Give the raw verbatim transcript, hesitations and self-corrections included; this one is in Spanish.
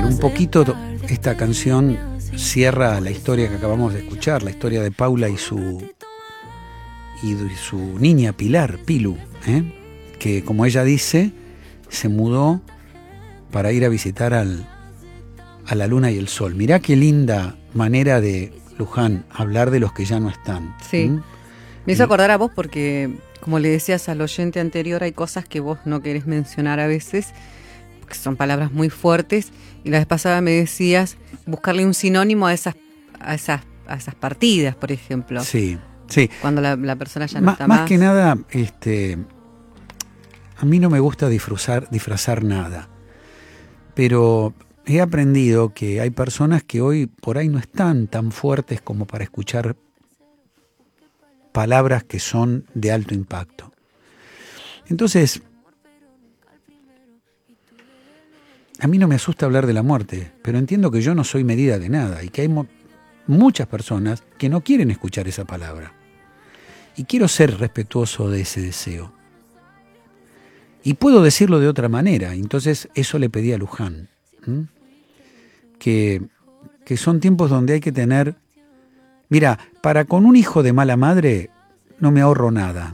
un poquito esta canción cierra la historia que acabamos de escuchar, la historia de Paula y su y su niña Pilar, Pilu, ¿eh? que como ella dice, se mudó para ir a visitar al, a la luna y el sol. Mirá qué linda manera de Luján hablar de los que ya no están. Sí, ¿Mm? me hizo Y, acordar a vos porque, como le decías al oyente anterior, hay cosas que vos no querés mencionar a veces, que son palabras muy fuertes, y la vez pasada me decías buscarle un sinónimo a esas, a esas, a esas partidas, por ejemplo. sí, sí. Cuando la, la persona ya no Ma, está más. Más que nada, este, a mí no me gusta disfrazar, disfrazar nada, pero he aprendido que hay personas que hoy por ahí no están tan fuertes como para escuchar palabras que son de alto impacto. Entonces, a mí no me asusta hablar de la muerte, pero entiendo que yo no soy medida de nada y que hay mo- muchas personas que no quieren escuchar esa palabra. Y quiero ser respetuoso de ese deseo. Y puedo decirlo de otra manera, entonces eso le pedí a Luján. ¿m? Que, que son tiempos donde hay que tener... Mira, para con un hijo de mala madre no me ahorro nada.